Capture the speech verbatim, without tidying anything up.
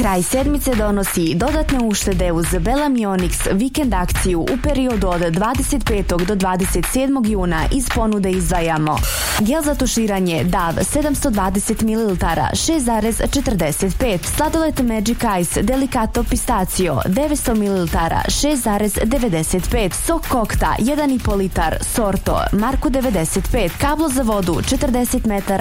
Kraj sedmice donosi dodatne uštede uz Bellamy Onyx vikend akciju u periodu od dvadeset petog do dvadeset sedmog juna. Iz ponude izdvajamo gel za tuširanje D A V sedamsto dvadeset mililitara šest zarez četrdeset pet, sladoled Magic Ice Delicato Pistacio devetsto mililitara šest zarez devedeset pet, sok kokta jedan i po litar Sorto Marku devedeset pet, kablo za vodu četrdeset metara